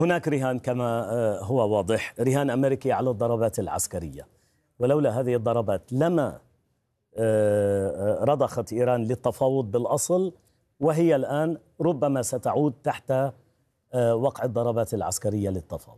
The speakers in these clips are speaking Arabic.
هناك رهان كما هو واضح، رهان أمريكي على الضربات العسكرية، ولولا هذه الضربات لما رضخت إيران للتفاوض بالأصل، وهي الآن ربما ستعود تحت وقع الضربات العسكرية للتفاوض.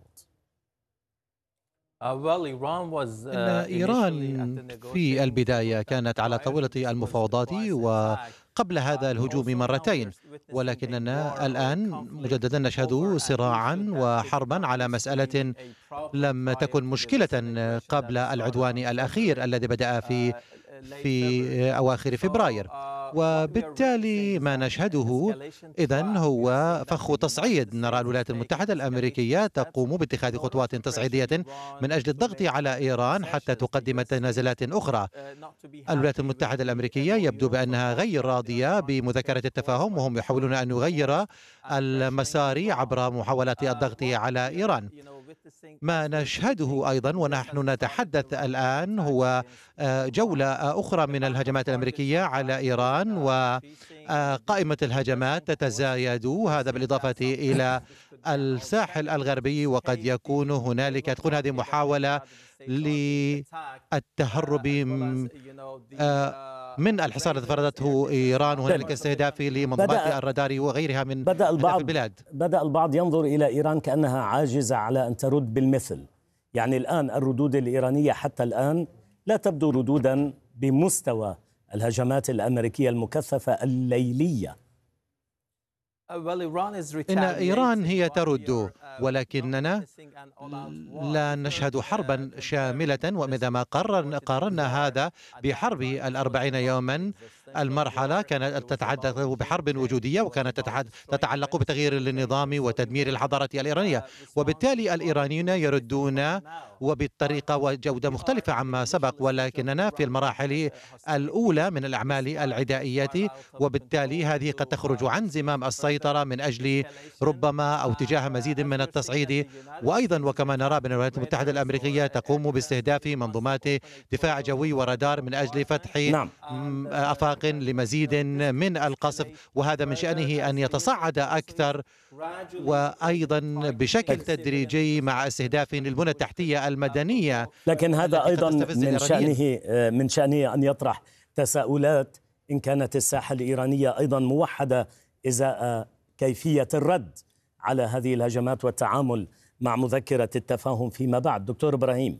إن إيران في البداية كانت على طاولة المفاوضات وقبل هذا الهجوم مرتين، ولكننا الآن مجددا نشهد صراعا وحربا على مسألة لم تكن مشكلة قبل العدوان الأخير الذي بدأ في أواخر فبراير، وبالتالي ما نشهده إذن هو فخ تصعيد. نرى الولايات المتحدة الأمريكية تقوم باتخاذ خطوات تصعيدية من أجل الضغط على إيران حتى تقدم تنازلات أخرى. الولايات المتحدة الأمريكية يبدو بأنها غير راضية بمذكرة التفاهم، وهم يحاولون أن يغير المسار عبر محاولات الضغط على إيران. ما نشهده أيضا ونحن نتحدث الآن هو جولة أخرى من الهجمات الأمريكية على إيران، وقائمة الهجمات تتزايد، هذا بالإضافة إلى الساحل الغربي، وقد يكون هنالك تكون هذه محاولة للتهرب من الحصار الذي فرضته إيران، وهنالك استهداف لمنظومات الرادار وغيرها من البلاد. بدأ البعض ينظر إلى إيران كأنها عاجزة على أن ترد بالمثل، يعني الآن الردود الإيرانية حتى الآن لا تبدو ردودا بمستوى الهجمات الأمريكية المكثفة الليلية. إن إيران هي ترد، ولكننا لا نشهد حربا شاملة، وإذا ما قارنا هذا بحرب 40 يوما، المرحلة كانت تتحدث بحرب وجودية، وكانت تتعلق بتغيير النظام وتدمير الحضارة الإيرانية، وبالتالي الإيرانيون يردون وبالطريقة وجودة مختلفة عما سبق، ولكننا في المراحل الأولى من الأعمال العدائية، وبالتالي هذه قد تخرج عن زمام السيطرة من أجل ربما أو تجاه مزيد من التصعيد. وأيضا وكما نرى بأن الولايات المتحدة الأمريكية تقوم باستهداف منظومات دفاع جوي ورادار من أجل فتح آفاق لمزيد من القصف، وهذا من شأنه أن يتصاعد أكثر، وأيضا بشكل تدريجي مع استهداف للبنى التحتية المدنية. لكن هذا أيضا من شأنه أن يطرح تساؤلات إن كانت الساحة الإيرانية أيضا موحدة إزاء كيفية الرد على هذه الهجمات والتعامل مع مذكرة التفاهم فيما بعد. دكتور إبراهيم،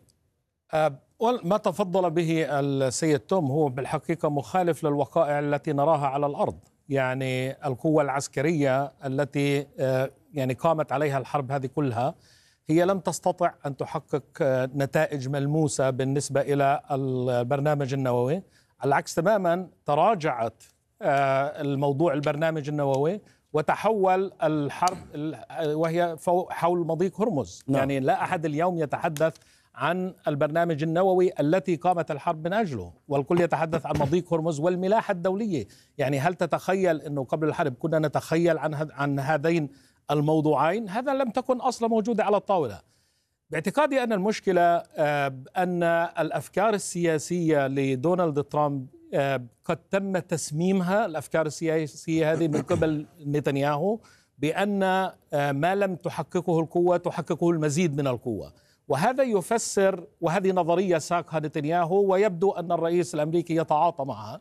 ما تفضل به السيد توم هو بالحقيقة مخالف للوقائع التي نراها على الأرض. يعني القوة العسكرية التي يعني قامت عليها الحرب هذه كلها هي لم تستطع أن تحقق نتائج ملموسة بالنسبة إلى البرنامج النووي، على العكس تماما تراجعت الموضوع البرنامج النووي وتحول الحرب وهي حول مضيق هرمز. يعني لا أحد اليوم يتحدث عن البرنامج النووي التي قامت الحرب من أجله، والكل يتحدث عن مضيق هرمز والملاحة الدولية. يعني هل تتخيل أنه قبل الحرب كنا نتخيل عن هذين الموضوعين؟ هذا لم تكن أصلا موجودة على الطاولة. باعتقادي أن المشكلة أن الأفكار السياسية لدونالد ترامب قد تم تسميمها، الأفكار السياسية هذه من قبل نتنياهو، بأن ما لم تحققه القوة تحققه المزيد من القوة، وهذا يفسر، وهذه نظرية ساقها نتنياهو، ويبدو أن الرئيس الأمريكي يتعاطى معها،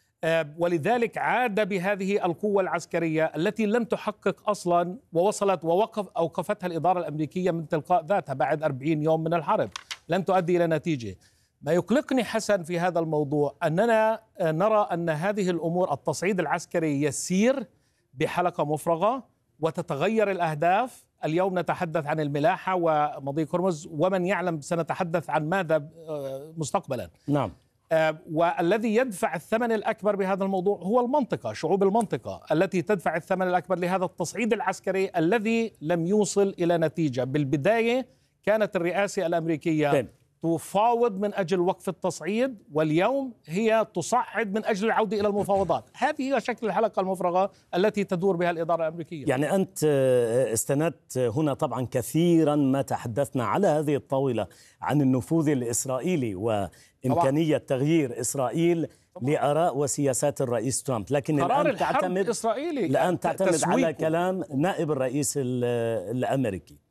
ولذلك عاد بهذه القوة العسكرية التي لم تحقق أصلا، ووصلت أوقفتها الإدارة الأمريكية من تلقاء ذاتها بعد 40 يوم من الحرب، لم تؤدي إلى نتيجة. ما يقلقني حسن في هذا الموضوع أننا نرى أن هذه الأمور، التصعيد العسكري يسير بحلقة مفرغة وتتغير الأهداف. اليوم نتحدث عن الملاحة ومضيق هرمز، ومن يعلم سنتحدث عن ماذا مستقبلا. نعم. والذي يدفع الثمن الأكبر بهذا الموضوع هو المنطقة، شعوب المنطقة التي تدفع الثمن الأكبر لهذا التصعيد العسكري الذي لم يوصل إلى نتيجة. بالبداية كانت الرئاسة الأمريكية تفاوض من أجل وقف التصعيد، واليوم هي تصعد من أجل العودة إلى المفاوضات. هذه هي شكل الحلقة المفرغة التي تدور بها الإدارة الأمريكية. يعني أنت استندت هنا طبعا كثيرا ما تحدثنا على هذه الطاولة عن النفوذ الإسرائيلي وإمكانية تغيير إسرائيل لآراء وسياسات الرئيس ترامب، لكن الآن تعتمد على كلام نائب الرئيس الأمريكي.